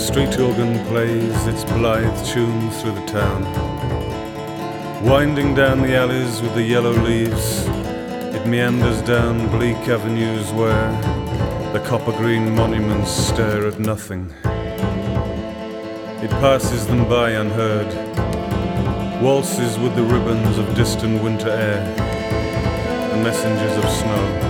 Street organ plays its blithe tune through the town. Winding down the alleys with the yellow leaves, it meanders down bleak avenues where the copper-green monuments stare at nothing. It passes them by unheard, waltzes with the ribbons of distant winter air, the messengers of snow.